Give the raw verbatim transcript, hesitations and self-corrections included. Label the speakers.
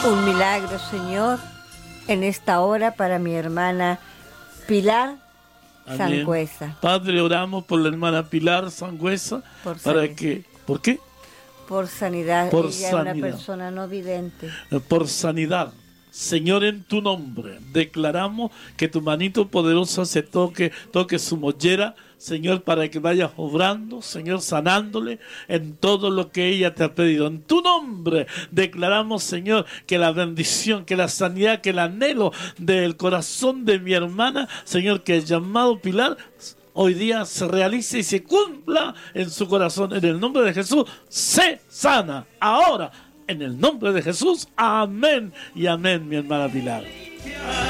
Speaker 1: Un milagro, Señor, en esta hora para mi hermana Pilar
Speaker 2: Amén.
Speaker 1: Sangüesa.
Speaker 2: Padre, oramos por la hermana Pilar Sangüesa.
Speaker 1: Por
Speaker 2: para
Speaker 1: sanidad.
Speaker 2: que, ¿por qué?
Speaker 1: Por sanidad.
Speaker 2: Por
Speaker 1: Ella es
Speaker 2: sanidad.
Speaker 1: una persona no vidente.
Speaker 2: Por sanidad. Señor, en tu nombre declaramos que tu manito poderosa se toque, toque su mollera, Señor, para que vayas obrando, Señor, sanándole en todo lo que ella te ha pedido. En tu nombre declaramos, Señor, que la bendición, que la sanidad, que el anhelo del corazón de mi hermana, Señor, que el llamado Pilar hoy día se realice y se cumpla en su corazón. En el nombre de Jesús, se sana ahora. En el nombre de Jesús, amén y amén, mi hermana Pilar.